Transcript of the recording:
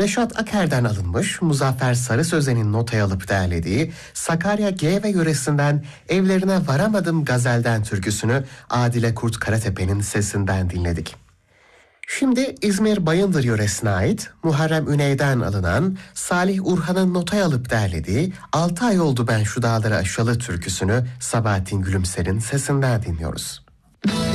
Reşat Aker'den alınmış, Muzaffer Sarı Sözen'in notaya alıp derlediği Sakarya G ve yöresinden Evlerine Varamadım gazelden türküsünü Adile Kurt Karatepe'nin sesinden dinledik. Şimdi İzmir Bayındır yöresine ait Muharrem Üney'den alınan Salih Urhan'ın notaya alıp derlediği 6 ay oldu ben şu dağları aşalı türküsünü Sabahattin Gülümser'in sesinden dinliyoruz.